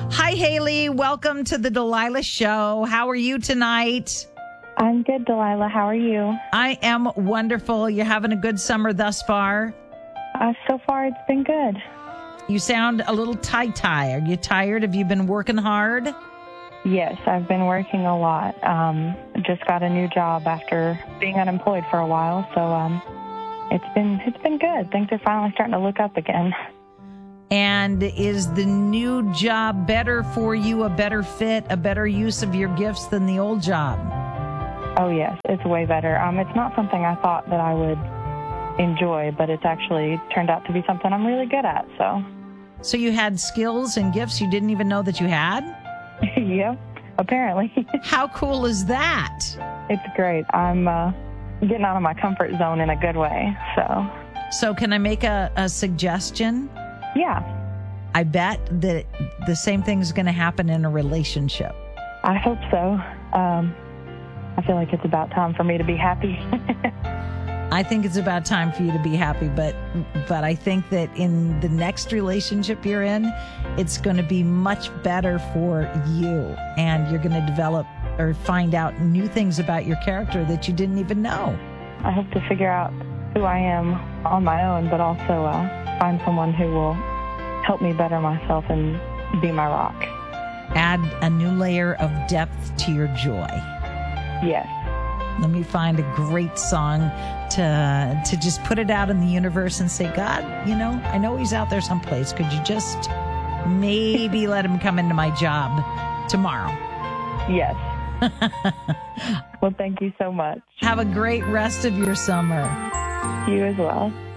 Hi, Haley. Welcome to the Delilah Show. How are you tonight? I'm good, Delilah. How are you? I am wonderful. You're having a good summer thus far? So far, it's been good. You sound a little tie-tie. Are you tired? Have you been working hard? Yes, I've been working a lot. Just got a new job after being unemployed for a while, so it's been good. Things are finally starting to look up again. And is the new job better for you, a better fit, a better use of your gifts than the old job? Oh, yes, it's way better. It's not something I thought that I would enjoy, but it's actually turned out to be something I'm really good at, so. So you had skills and gifts you didn't even know that you had? Yep, apparently. How cool is that? It's great. I'm getting out of my comfort zone in a good way, so. So can I make a suggestion? Yeah. I bet that the same thing is going to happen in a relationship. I hope so. I feel like it's about time for me to be happy. I think it's about time for you to be happy, but I think that in the next relationship you're in, it's going to be much better for you, and you're going to develop or find out new things about your character that you didn't even know. I hope to figure out who I am on my own, but also find someone who will help me better myself and be my rock. Add a new layer of depth to your joy. Yes. Let me find a great song to just put it out in the universe and say, God, I know he's out there someplace. Could you just maybe let him come into my job tomorrow? Yes. Well, thank you so much. Have a great rest of your summer. You as well.